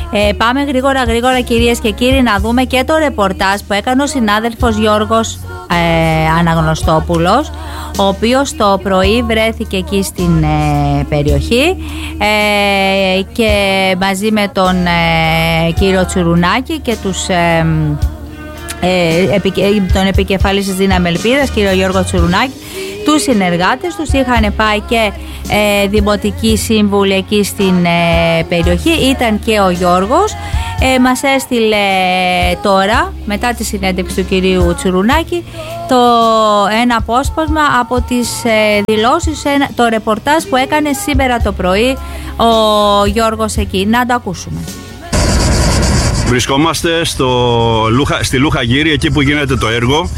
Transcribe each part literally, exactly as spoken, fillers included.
Ε, πάμε γρήγορα γρήγορα κυρίες και κύριοι να δούμε και το ρεπορτάζ που έκανε ο συνάδελφος Γιώργος ε, Αναγνωστόπουλος, ο οποίος το πρωί βρέθηκε εκεί στην ε, περιοχή ε, και μαζί με τον ε, κύριο Τσουρουνάκη και τους, ε, ε, τον επικεφαλής της Δύναμη Ελπίδας, κύριο Γιώργο Τσουρουνάκη, τους συνεργάτες τους. Είχαν πάει και ε, δημοτικοί σύμβουλοι εκεί στην ε, περιοχή. Ήταν και ο Γιώργος. Ε, μας έστειλε τώρα, μετά τη συνέντευξη του κυρίου Τσουρουνάκη, το ένα απόσπασμα από τις ε, δηλώσεις, ένα, το ρεπορτάζ που έκανε σήμερα το πρωί ο Γιώργος εκεί. Να το ακούσουμε. Βρισκόμαστε στο, στη Λουχαγύρη, εκεί που γίνεται το έργο,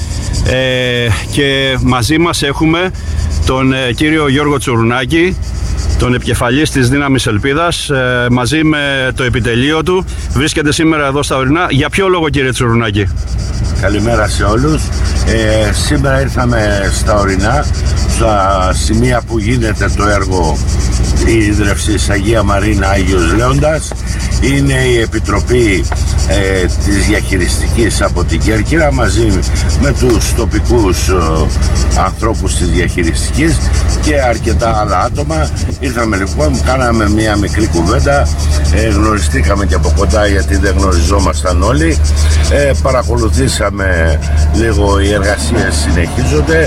ε, και μαζί μας έχουμε τον ε, κύριο Γιώργο Τσουρουνάκη, τον επικεφαλής της Δύναμης Ελπίδας, ε, μαζί με το επιτελείο του. Βρίσκεται σήμερα εδώ στα Ορεινά. Για ποιο λόγο, κύριε Τσουρουνάκη? Καλημέρα σε όλους. Ε, σήμερα ήρθαμε στα Ορεινά, στα σημεία που γίνεται το έργο ίδρυυσης Αγία Μαρίνα Άγιος Λέοντας. Είναι η Επιτροπή ε, της Διαχειριστικής από την Κέρκυρα μαζί με τους τοπικούς ε, ανθρώπους της Διαχειριστικής και αρκετά άλλα άτομα. Ήρθαμε λοιπόν, κάναμε μια μικρή κουβέντα, ε, γνωριστήκαμε και από κοντά γιατί δεν γνωριζόμασταν όλοι, ε, παρακολουθήσαμε λίγο, οι εργασίες συνεχίζονται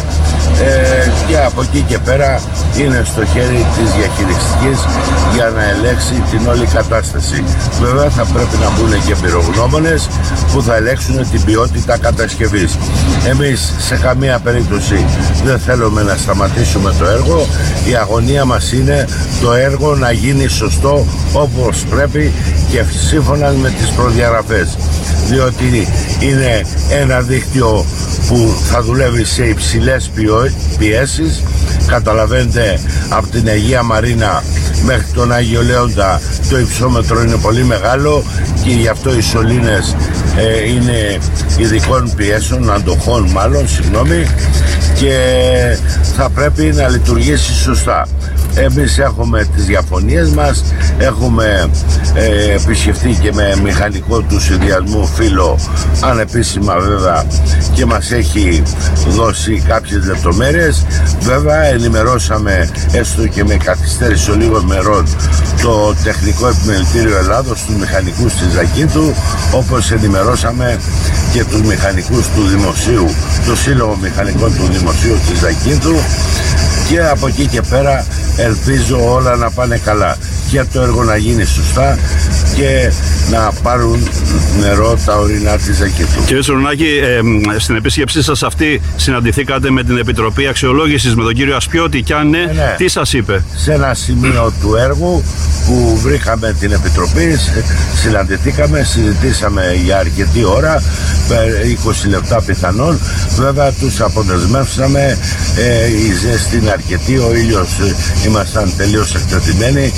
ε, και από εκεί και πέρα είναι στο χέρι της Διαχειριστικής για να ελέγξει την όλη κατάσταση. Βέβαια θα πρέπει να μπουν και εμπειρογνώμονες που θα ελέγξουν την ποιότητα κατασκευής. Εμείς σε καμία περίπτωση δεν θέλουμε να σταματήσουμε το έργο. Η αγωνία μας είναι το έργο να γίνει σωστό όπως πρέπει και σύμφωνα με τις προδιαγραφές, διότι είναι ένα δίκτυο που θα δουλεύει σε υψηλές πιέσεις. Καταλαβαίνετε, από την Αγία Μαρίνα μέχρι τον Άγιο Λέοντα το υψόμετρο είναι πολύ μεγάλο και γι' αυτό οι σωλήνες ε, είναι ειδικών πιέσεων, αντοχών μάλλον, συγγνώμη, και θα πρέπει να λειτουργήσει σωστά. Εμείς έχουμε τις διαφωνίες μας, έχουμε ε, επισκεφτεί και με μηχανικό του συνδυασμού φίλο, ανεπίσημα βέβαια, και μας έχει δώσει κάποιες λεπτομέρειες. Βέβαια ενημερώσαμε, έστω και με καθυστέρηση λίγων μερών, το Τεχνικό Επιμελητήριο Ελλάδος, τους μηχανικούς της Ζακίνθου, όπως ενημερώσαμε και τους μηχανικούς του Δημοσίου, το Σύλλογο Μηχανικών του Δημοσίου της Ζακίνθου, και από εκεί και πέρα ελπίζω όλα να πάνε καλά και το έργο να γίνει σωστά και να πάρουν νερό τα ορεινά της Ζακίνθου. Κύριε Τσουρουνάκη, ε, στην επίσκεψή σας αυτή συναντηθήκατε με την Επιτροπή Αξιολόγησης, με τον κύριο Ασπιώτη, και αν ναι, ναι, ναι. τι σας είπε? Σε ένα σημείο του έργου που βρήκαμε την Επιτροπή, συναντηθήκαμε, συζητήσαμε για αρκετή ώρα, είκοσι λεπτά πιθανόν. Βέβαια τους αποδεσμεύσαμε, ε, η ζέστη είναι αρκετή, ο ήλιος, ε, ήμασταν τελείως εκτεθειμένοι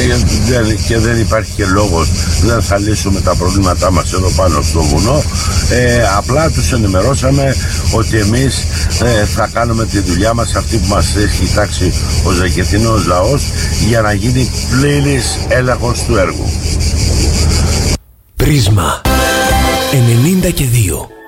ε, και δεν υπάρχει και λόγος, δεν θα λύσουμε τα προβλήματά μας εδώ πάνω στο βουνό. Ε, απλά τους ενημερώσαμε ότι εμείς ε, θα κάνουμε τη δουλειά μας, αυτή που μας έχει τάξει ο Ζακεθινός λαός, για να γίνει πλήρης έλεγχος του έργου. Πρίσμα ενενήντα και δύο.